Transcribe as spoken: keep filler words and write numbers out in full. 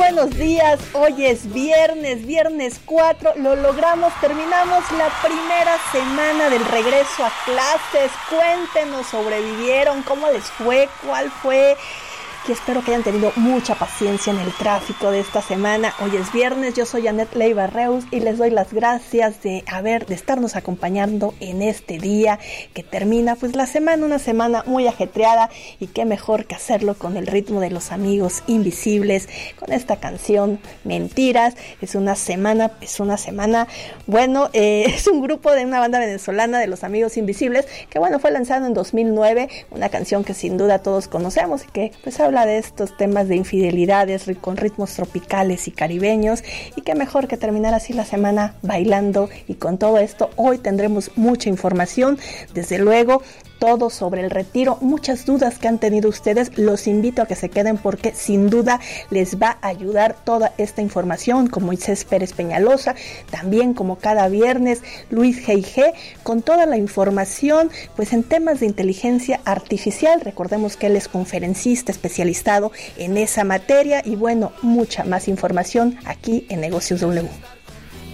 buenos días. Hoy es viernes, viernes cuatro, lo logramos, terminamos la primera semana del regreso a clases. Cuéntenos, ¿sobrevivieron? ¿Cómo les fue? ¿Cuál fue? Que espero que hayan tenido mucha paciencia en el tráfico de esta semana. Hoy es viernes, yo soy Anet Leiva Reus y les doy las gracias de haber, de estarnos acompañando en este día que termina pues la semana, una semana muy ajetreada, y qué mejor que hacerlo con el ritmo de Los Amigos Invisibles, con esta canción Mentiras. Es una semana, es una semana, bueno, eh, es un grupo de una banda venezolana de Los Amigos Invisibles, que bueno, fue lanzado en dos mil nueve, una canción que sin duda todos conocemos y que pues habla de estos temas de infidelidades con ritmos tropicales y caribeños, y qué mejor que terminar así la semana bailando. Y con todo esto hoy tendremos mucha información, desde luego todo sobre el retiro, muchas dudas que han tenido ustedes. Los invito a que se queden porque sin duda les va a ayudar toda esta información con Moisés Pérez Peñalosa, también como cada viernes Luis G I G con toda la información pues en temas de inteligencia artificial. Recordemos que él es conferencista especializado en esa materia, y bueno, mucha más información aquí en Negocios W.